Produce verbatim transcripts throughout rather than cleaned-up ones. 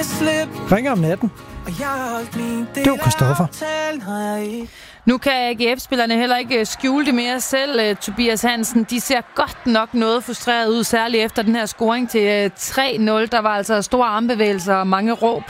Ringer om natten. Det er jo Christoffer. Nu kan A G F-spillerne heller ikke skjule det mere selv, Tobias Hansen. De ser godt nok noget frustreret ud, særligt efter den her scoring til tre nul. Der var altså store armbevægelser og mange råb.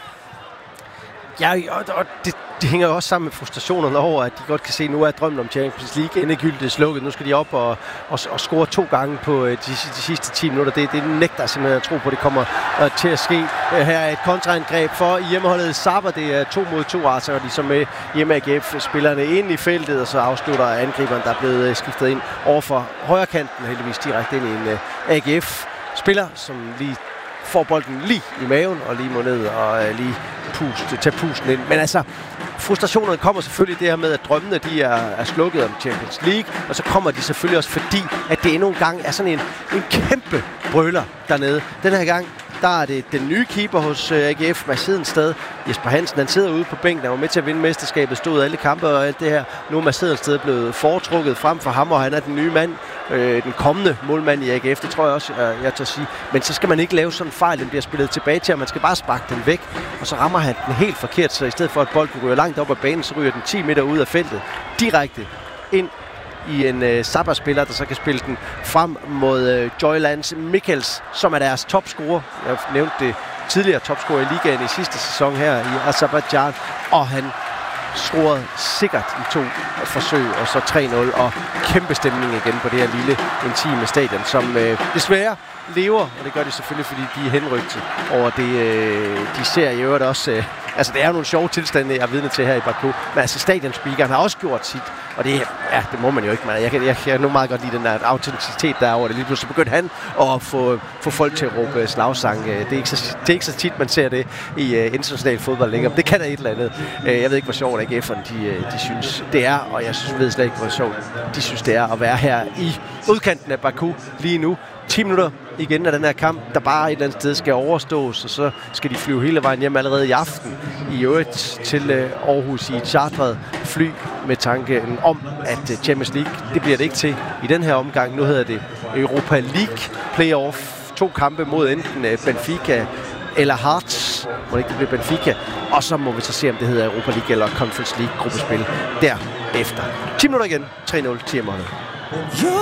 Ja, og, og det, det hænger jo også sammen med frustrationerne over, at de godt kan se, at nu er drømmen om Champions League endegyldigt slukket. Nu skal de op og, og, og score to gange på de, de sidste ti minutter. Det, det nægter simpelthen at tro på, at det kommer uh, til at ske. Uh, her er et kontraangreb for hjemmeholdet Zappa. Det er to mod to, altså, og de som med hjemme A G F-spillerne ind i feltet, og så afslutter angriberen, der er blevet uh, skiftet ind over for højre kanten, heldigvis direkte ind i en uh, A G F-spiller, som lige får bolden lige i maven og lige må ned og uh, lige puste, tage pusten ind. Men altså, frustrationerne kommer selvfølgelig det her med, at drømmene de er, er slukket om Champions League, og så kommer de selvfølgelig også fordi, at det endnu en gang er sådan en, en kæmpe brøler dernede. Den her gang, der er det den nye keeper hos uh, A G F, Mads Hedensted. Jesper Hansen, han sidder ude på bænken, han var med til at vinde mesterskabet, stod alle kampe og alt det her. Nu er Mads Hedensted blevet foretrukket frem for ham, og han er den nye mand, øh, den kommende målmand i A G F, det tror jeg også, jeg, jeg tør sige. Men så skal man ikke lave sådan en fejl, den bliver spillet tilbage til, og man skal bare sparke den væk, og så rammer han den helt forkert, så i stedet for at bolden ryger langt op ad banen, så ryger den ti meter ud af feltet, direkte ind i en uh, Zappa-spiller, der så kan spille den frem mod uh, Joylands Mikkels, som er deres topscorer. Jeg nævnte det tidligere, topscorer i ligaen i sidste sæson her i Aserbajdsjan, og han scorede sikkert i to forsøg, og så tre nul, og kæmpe stemning igen på det her lille, intime stadion, som øh, desværre lever, og det gør de selvfølgelig, fordi de er henrygtet over det, øh, de ser i øvrigt også. Øh, altså, det er jo nogle sjove tilstande, jeg er vidne til her i Baku, men altså, stadionspeakeren har også gjort sit, og det, ja, det må man jo ikke, men jeg kan, jeg kan nu meget godt lide den der autenticitet, der er over det. Lige pludselig begyndte han at få, få folk til at råbe slagsange. Det er ikke så, det er ikke så tit, man ser det i uh, international fodbold længere. Det kan der et eller andet. Uh, jeg ved ikke, hvor sjovt A G F'erne de, de synes, det er, og jeg synes, ved slet ikke, hvor sjovt de synes, det er at være her i udkanten af Baku lige nu. ti minutter igen af den her kamp, der bare et eller andet sted skal overstås, og så skal de flyve hele vejen hjem allerede i aften i øvrigt til uh, Aarhus i et chartret fly med tanken om, at uh, Champions League, det bliver det ikke til i den her omgang. Nu hedder det Europa League Playoff. To kampe mod enten uh, Benfica eller Hearts, må det ikke det bliver Benfica, og så må vi så se, om det hedder Europa League eller Conference League gruppespil derefter. ti minutter igen, tre nul til hjemmeholdet.